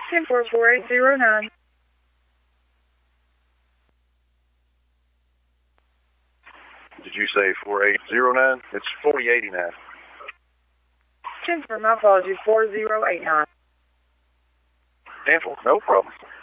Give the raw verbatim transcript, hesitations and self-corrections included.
ten four four eight zero nine. Did you say four eight zero nine? It's forty eighty-nine. ten for my apologies, four zero eight nine. ten four, no problem.